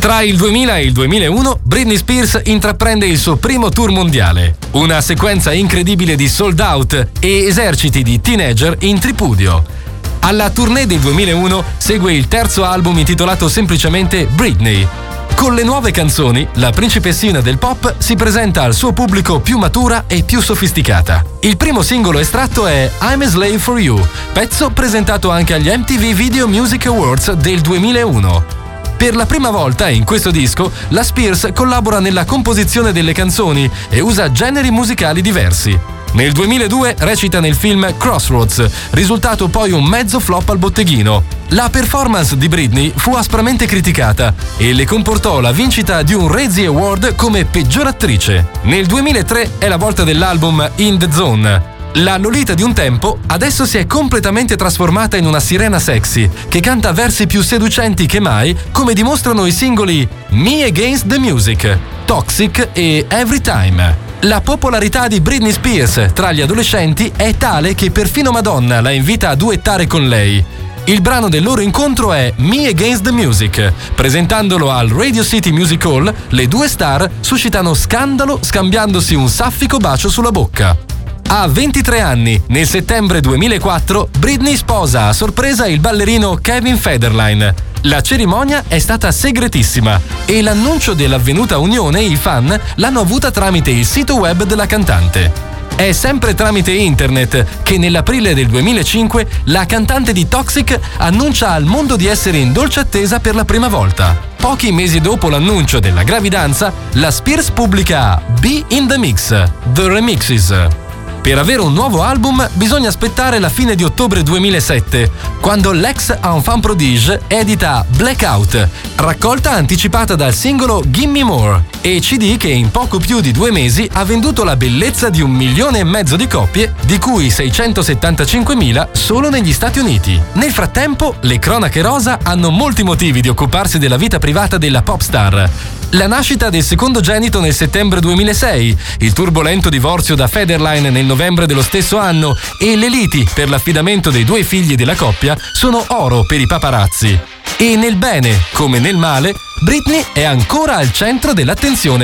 Tra il 2000 e il 2001, Britney Spears intraprende il suo primo tour mondiale. Una sequenza incredibile di sold out e eserciti di teenager in tripudio. Alla tournée del 2001 segue il terzo album intitolato semplicemente Britney. Con le nuove canzoni, la principessina del pop si presenta al suo pubblico più matura e più sofisticata. Il primo singolo estratto è I'm a Slave for You, pezzo presentato anche agli MTV Video Music Awards del 2001. Per la prima volta in questo disco, la Spears collabora nella composizione delle canzoni e usa generi musicali diversi. Nel 2002 recita nel film Crossroads, risultato poi un mezzo flop al botteghino. La performance di Britney fu aspramente criticata e le comportò la vincita di un Razzie Award come peggior attrice. Nel 2003 è la volta dell'album In the Zone. La Lolita di un tempo adesso si è completamente trasformata in una sirena sexy che canta versi più seducenti che mai, come dimostrano i singoli Me Against the Music, Toxic e Every Time. La popolarità di Britney Spears tra gli adolescenti è tale che perfino Madonna la invita a duettare con lei. Il brano del loro incontro è Me Against the Music. Presentandolo al Radio City Music Hall, le due star suscitano scandalo scambiandosi un saffico bacio sulla bocca. A 23 anni, nel settembre 2004, Britney sposa a sorpresa il ballerino Kevin Federline. La cerimonia è stata segretissima e l'annuncio dell'avvenuta unione i fan l'hanno avuta tramite il sito web della cantante. È sempre tramite internet che nell'aprile del 2005 la cantante di Toxic annuncia al mondo di essere in dolce attesa per la prima volta. Pochi mesi dopo l'annuncio della gravidanza, la Spears pubblica Be in the Mix, The Remixes. Per avere un nuovo album bisogna aspettare la fine di ottobre 2007, quando l'ex enfant prodige edita Blackout, raccolta anticipata dal singolo Gimme More, e CD che in poco più di 2 mesi ha venduto la bellezza di 1,5 milioni di copie, di cui 675.000 solo negli Stati Uniti. Nel frattempo, le cronache rosa hanno molti motivi di occuparsi della vita privata della pop star. La nascita del secondogenito nel settembre 2006, il turbolento divorzio da Federline nel novembre dello stesso anno e le liti per l'affidamento dei 2 figli della coppia sono oro per i paparazzi. E nel bene come nel male, Britney è ancora al centro dell'attenzione